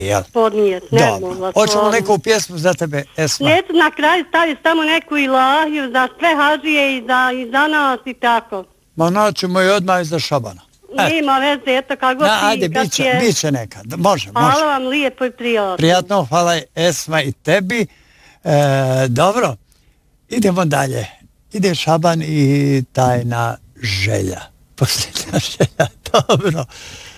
jel? Podnijet, ne mogla. Hoćemo neku pjesmu za tebe, Esma? Neću na kraju staviti samo neku ilahiju za sve hađije i za nas i tako. Ma naćemo i odmah za Šabana. Nima veze, eto kako god ti. Ajde, bit će nekad. Može. Hvala vam lijepo i prijatno. Prijatno, hvala Esma i tebi. Dobro, idemo dalje. Ide Šaban i tajna želja. Posljednja želja, dobro.